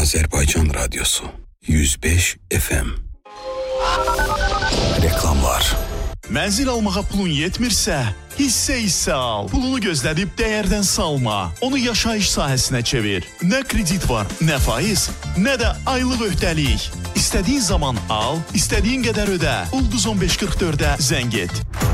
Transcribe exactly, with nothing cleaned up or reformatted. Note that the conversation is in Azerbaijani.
Azerbaycan Radyosu yüz beş F M. Reklamlar. Mənzil almağa pulun yetmirsə, hissə-hissə al. Pulunu gözlədib dəyərdən salma. Onu yaşayış sahəsinə çevir. Nə kredit var, nə faiz, nə də aylıq öhdəlik. İstədiyin zaman al, istədiyin qədər ödə. Ulduz on beş qırx dördə zəng et.